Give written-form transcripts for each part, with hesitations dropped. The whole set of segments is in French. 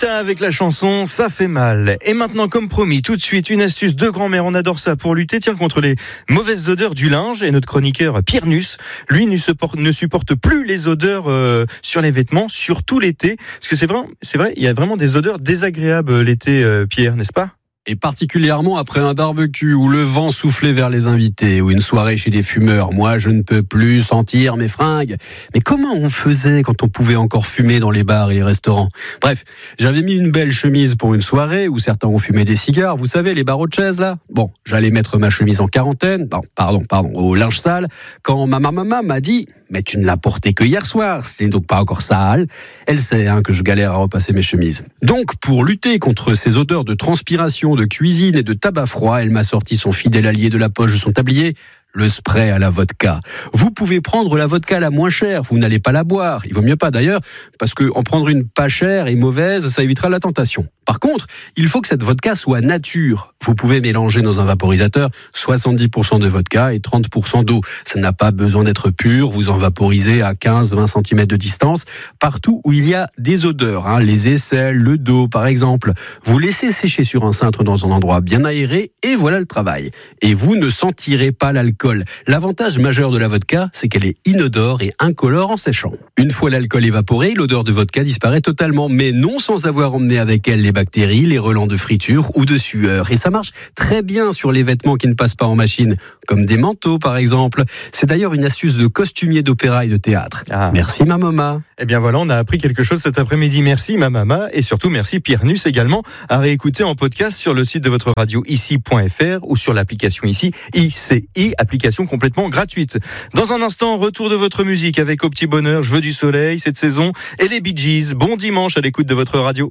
Lolita avec la chanson Ça fait mal. Et maintenant, comme promis, tout de suite, une astuce de grand-mère, on adore ça, pour lutter contre les mauvaises odeurs du linge. Et notre chroniqueur Pierre Nuss, lui, ne supporte plus les odeurs sur les vêtements, surtout l'été. Parce que c'est vrai, il y a vraiment des odeurs désagréables l'été, Pierre, n'est-ce pas ? Et particulièrement après un barbecue où le vent soufflait vers les invités ou une soirée chez des fumeurs. Moi, je ne peux plus sentir mes fringues. Mais comment on faisait quand on pouvait encore fumer dans les bars et les restaurants ? Bref, j'avais mis une belle chemise pour une soirée où certains ont fumé des cigares. Vous savez, les barreaux de chaise, là ? Bon, j'allais mettre ma chemise en quarantaine. Pardon, au linge sale. Quand ma maman m'a dit... Mais tu ne l'as porté que hier soir, c'est donc pas encore sale. Elle sait que je galère à repasser mes chemises. Donc, pour lutter contre ces odeurs de transpiration, de cuisine et de tabac froid, elle m'a sorti son fidèle allié de la poche de son tablier, le spray à la vodka. Vous pouvez prendre la vodka la moins chère, vous n'allez pas la boire. Il vaut mieux pas d'ailleurs, parce que en prendre une pas chère et mauvaise, ça évitera la tentation. Par contre, il faut que cette vodka soit nature. Vous pouvez mélanger dans un vaporisateur 70% de vodka et 30% d'eau. Ça n'a pas besoin d'être pur, vous en vaporisez à 15-20 cm de distance, partout où il y a des odeurs, les aisselles, le dos par exemple. Vous laissez sécher sur un cintre dans un endroit bien aéré et voilà le travail. Et vous ne sentirez pas l'alcool. L'avantage majeur de la vodka, c'est qu'elle est inodore et incolore en séchant. Une fois l'alcool évaporé, l'odeur de vodka disparaît totalement, mais non sans avoir emmené avec elle les bactéries, les relents de friture ou de sueur. Et ça marche très bien sur les vêtements qui ne passent pas en machine, comme des manteaux par exemple. C'est d'ailleurs une astuce de costumier d'opéra et de théâtre. Merci ma maman. Eh bien voilà, on a appris quelque chose cet après-midi. Merci ma maman et surtout merci Pierre Nuss également, à réécouter en podcast sur le site de votre radio ici.fr ou sur l'application ici, ICI, application complètement gratuite. Dans un instant, retour de votre musique avec Au Petit Bonheur, Je veux du soleil cette saison et les Bee Gees. Bon dimanche à l'écoute de votre radio.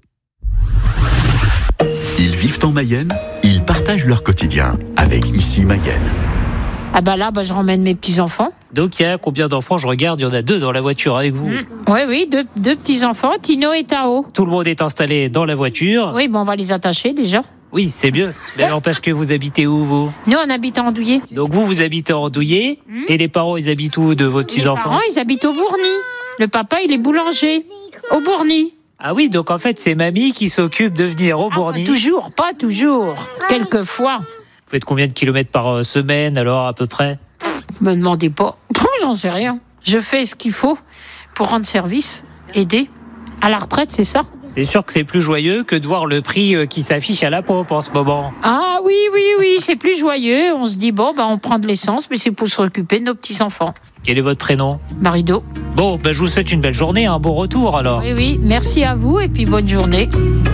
Ils vivent en Mayenne, ils partagent leur quotidien avec Ici Mayenne. Là, je ramène mes petits-enfants. Donc il y a combien d'enfants ? Je regarde, il y en a 2 dans la voiture avec vous. Oui, deux petits-enfants, Tino et Tao. Tout le monde est installé dans la voiture. Oui, on va les attacher déjà. Oui, c'est mieux. Mais alors parce que vous habitez où vous ? Nous, on habite en Andouillé. Donc vous habitez en Andouillé. Et les parents, ils habitent où de vos petits-enfants ? Les parents, ils habitent au Bourgny. Le papa, il est boulanger. Au Bourgny. Ah oui, donc en fait, c'est mamie qui s'occupe de venir au Bourgny. Pas toujours. Quelquefois. Vous faites combien de kilomètres par semaine, alors, à peu près ? Me demandez pas. J'en sais rien. Je fais ce qu'il faut pour rendre service, aider. À la retraite, c'est ça ? C'est sûr que c'est plus joyeux que de voir le prix qui s'affiche à la pompe en ce moment. Ah oui, c'est plus joyeux. On se dit, on prend de l'essence, mais c'est pour s'occuper de nos petits-enfants. Quel est votre prénom ? Marido. Bon, je vous souhaite une belle journée, un bon retour alors. Oui, merci à vous et puis bonne journée.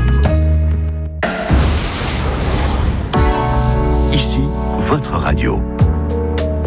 Ici, votre radio.